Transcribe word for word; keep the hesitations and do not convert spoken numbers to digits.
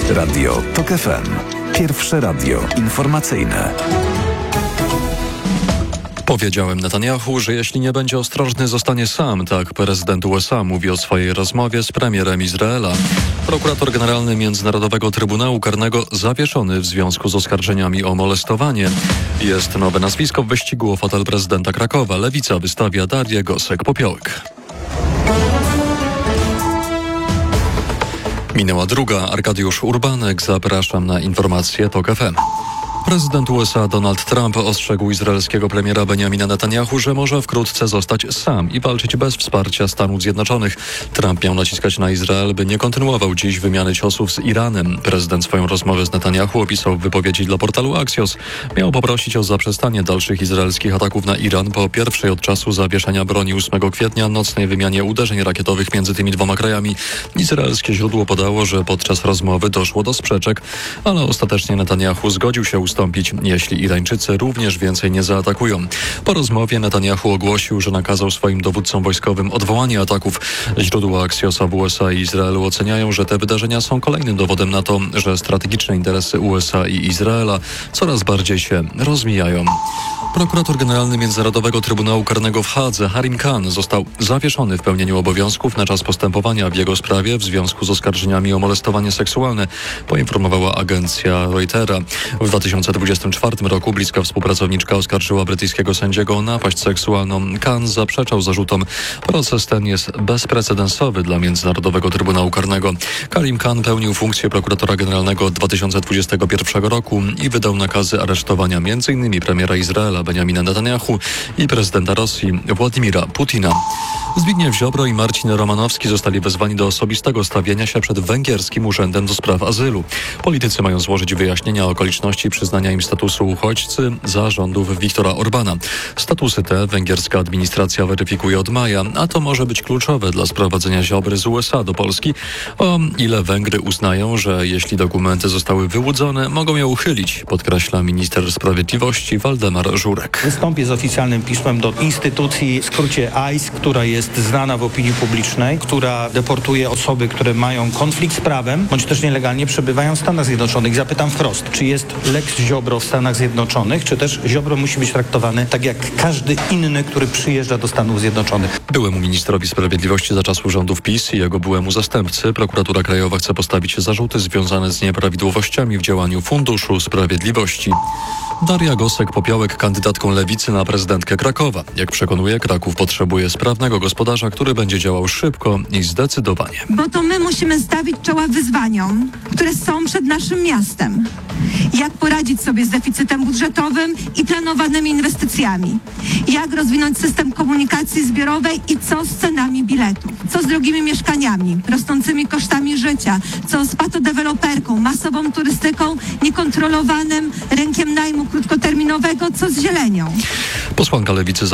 Radio TOK F M. Pierwsze radio informacyjne. Powiedziałem Netanyahu, że jeśli nie będzie ostrożny, zostanie sam. Tak prezydent U S A mówi o swojej rozmowie z premierem Izraela. Prokurator generalny Międzynarodowego Trybunału Karnego zawieszony w związku z oskarżeniami o molestowanie. Jest nowe nazwisko w wyścigu o fotel prezydenta Krakowa. Lewica wystawia Darię Gosek-Popiołek. Minęła druga. Arkadiusz Urbanek. Zapraszam na informacje TOK F M. Prezydent U S A Donald Trump ostrzegł izraelskiego premiera Benjamina Netanyahu, że może wkrótce zostać sam i walczyć bez wsparcia Stanów Zjednoczonych. Trump miał naciskać na Izrael, by nie kontynuował dziś wymiany ciosów z Iranem. Prezydent swoją rozmowę z Netanyahu opisał w wypowiedzi dla portalu Axios. Miał poprosić o zaprzestanie dalszych izraelskich ataków na Iran po pierwszej od czasu zawieszenia broni ósmego kwietnia nocnej wymianie uderzeń rakietowych między tymi dwoma krajami. Izraelskie źródło podało, że podczas rozmowy doszło do sprzeczek, ale ostatecznie Netanyahu zgodził się ustąpić, jeśli Irańczycy również więcej nie zaatakują. Po rozmowie Netanyahu ogłosił, że nakazał swoim dowódcom wojskowym odwołanie ataków. Źródła Axiosa w U S A i Izraelu oceniają, że te wydarzenia są kolejnym dowodem na to, że strategiczne interesy U S A i Izraela coraz bardziej się rozmijają. Prokurator generalny Międzynarodowego Trybunału Karnego w Hadze, Harim Khan, został zawieszony w pełnieniu obowiązków na czas postępowania w jego sprawie w związku z oskarżeniami o molestowanie seksualne, poinformowała agencja Reutera. W dwa tysiące dwudziestym czwartym roku bliska współpracowniczka oskarżyła brytyjskiego sędziego o napaść seksualną. Khan zaprzeczał zarzutom. Proces ten jest bezprecedensowy dla Międzynarodowego Trybunału Karnego. Karim Khan pełnił funkcję prokuratora generalnego od dwa tysiące dwudziestego pierwszego roku i wydał nakazy aresztowania między innymi premiera Izraela Benjamina Netanyahu i prezydenta Rosji Władimira Putina. Zbigniew Ziobro i Marcin Romanowski zostali wezwani do osobistego stawienia się przed węgierskim Urzędem do Spraw Azylu. Politycy mają złożyć wyjaśnienia okoliczności przyznania im statusu uchodźcy za rządów Viktora Orbana. Statusy te węgierska administracja weryfikuje od maja, a to może być kluczowe dla sprowadzenia Ziobry z U S A do Polski. O ile Węgry uznają, że jeśli dokumenty zostały wyłudzone, mogą je uchylić, podkreśla minister sprawiedliwości Waldemar Żurek. Wystąpię z oficjalnym pismem do instytucji, w skrócie I C E, która jest znana w opinii publicznej, która deportuje osoby, które mają konflikt z prawem, bądź też nielegalnie przebywają w Stanach Zjednoczonych. Zapytam wprost, czy jest Lex Ziobro w Stanach Zjednoczonych, czy też Ziobro musi być traktowany tak jak każdy inny, który przyjeżdża do Stanów Zjednoczonych. Byłemu ministrowi sprawiedliwości za czasów rządów PiS i jego byłemu zastępcy prokuratura krajowa chce postawić zarzuty związane z nieprawidłowościami w działaniu Funduszu Sprawiedliwości. Daria Gosek-Popiołek, kandydatką Lewicy na prezydentkę Krakowa. Jak przekonuje, Kraków potrzebuje sprawnego gospodarza, który będzie działał szybko i zdecydowanie. Bo to my musimy stawić czoła wyzwaniom, które są przed naszym miastem. Jak poradzić sobie z deficytem budżetowym i planowanymi inwestycjami? Jak rozwinąć system komunikacji zbiorowej i co z cenami biletów? Co z drogimi mieszkaniami, rosnącymi kosztami życia? Co z patodeweloperką, masową turystyką, niekontrolowanym rynkiem najmu krótkoterminowego? Co z zielenią? Posłanka Lewicy